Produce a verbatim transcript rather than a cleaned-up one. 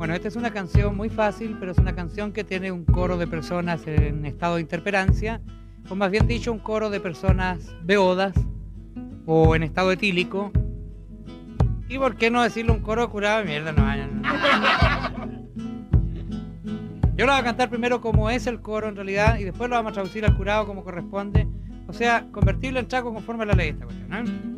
Bueno, esta es una canción muy fácil, pero es una canción que tiene un coro de personas en estado de interperancia, o más bien dicho, un coro de personas beodas o en estado etílico. ¿Y por qué no decirle un coro curado de mierda? No, no, no. Yo lo voy a cantar primero como es el coro en realidad y después lo vamos a traducir al curado como corresponde. O sea, convertirlo en traco conforme a la ley esta cuestión, ¿no?